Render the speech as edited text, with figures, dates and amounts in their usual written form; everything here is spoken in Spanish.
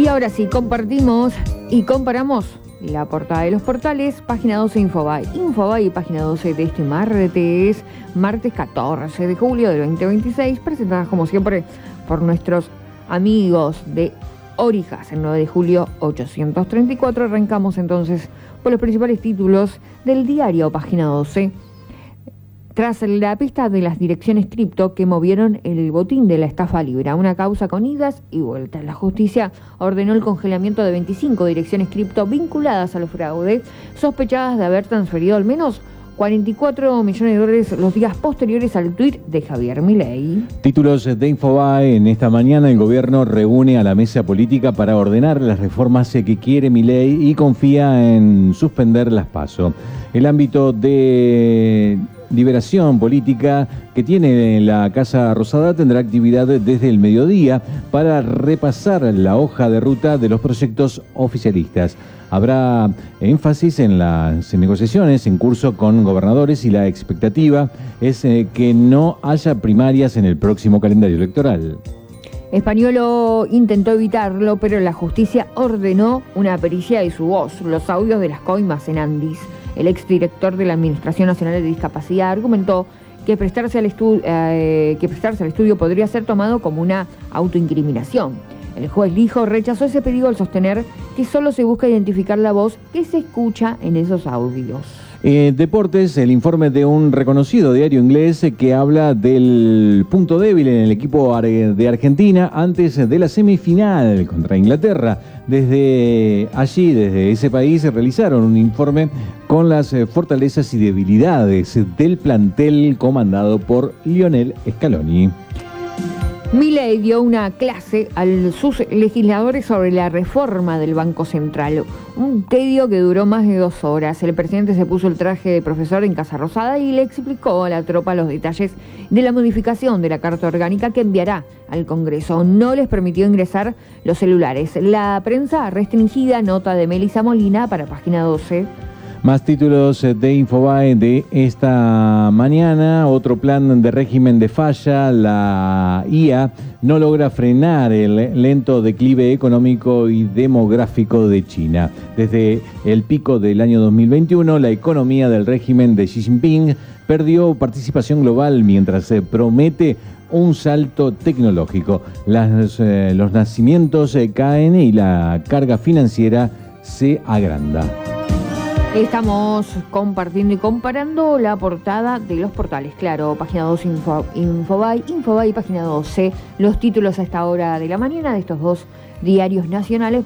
Y ahora sí, compartimos y comparamos la portada de los portales, página 12 Infobae. Infobae, página 12 de este martes 14 de julio del 2026, presentadas como siempre por nuestros amigos de Orijas, el 9 de julio 834. Arrancamos entonces por los principales títulos del diario, página 12. Tras la pista de las direcciones cripto que movieron el botín de la estafa Libra, una causa con idas y vueltas. La justicia ordenó el congelamiento de 25 direcciones cripto vinculadas al fraude, sospechadas de haber transferido al menos 44 millones de dólares los días posteriores al tuit de Javier Milei. Títulos de Infobae. En esta mañana el gobierno reúne a la mesa política para ordenar las reformas que quiere Milei y confía en suspender las PASO. El ámbito de liberación política que tiene la Casa Rosada tendrá actividad desde el mediodía para repasar la hoja de ruta de los proyectos oficialistas. Habrá énfasis en las negociaciones en curso con gobernadores y la expectativa es que no haya primarias en el próximo calendario electoral. Españolo intentó evitarlo, pero la justicia ordenó una pericia de su voz, los audios de las coimas en Andis. El exdirector de la Administración Nacional de Discapacidad argumentó que prestarse al estudio podría ser tomado como una autoincriminación. El juez Lijo rechazó ese pedido al sostener que solo se busca identificar la voz que se escucha en esos audios. Deportes, el informe de un reconocido diario inglés que habla del punto débil en el equipo de Argentina antes de la semifinal contra Inglaterra. Desde allí, desde ese país, realizaron un informe con las fortalezas y debilidades del plantel comandado por Lionel Scaloni. Milei dio una clase a sus legisladores sobre la reforma del Banco Central, un tedio que duró más de 2 horas. El presidente se puso el traje de profesor en Casa Rosada y le explicó a la tropa los detalles de la modificación de la Carta Orgánica que enviará al Congreso. No les permitió ingresar los celulares. La prensa restringida, nota de Melissa Molina para página 12. Más títulos de Infobae de esta mañana. Otro plan de régimen de falla. La IA no logra frenar el lento declive económico y demográfico de China. Desde el pico del año 2021, la economía del régimen de Xi Jinping perdió participación global mientras se promete un salto tecnológico. Los nacimientos caen y la carga financiera se agranda. Estamos compartiendo y comparando la portada de los portales. Claro, página 2 Infobae, página 12. Los títulos a esta hora de la mañana de estos dos diarios nacionales.